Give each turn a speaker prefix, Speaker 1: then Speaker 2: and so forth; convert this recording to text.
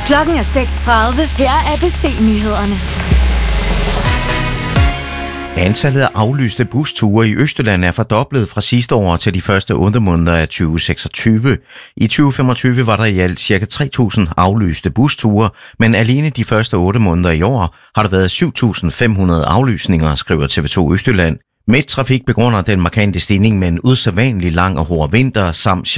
Speaker 1: Klokken er 6:30. Her er ABC-nyhederne.
Speaker 2: Antallet af aflyste busture i Østjylland er fordoblet fra sidste år til de første 8 måneder af 2026. I 2025 var der i alt ca. 3.000 aflyste busture, men alene de første 8 måneder i år har der været 7.500 aflysninger, skriver TV2 Østjylland. Midttrafik begrunder den markante stigning med en usædvanlig lang og hård vinter samt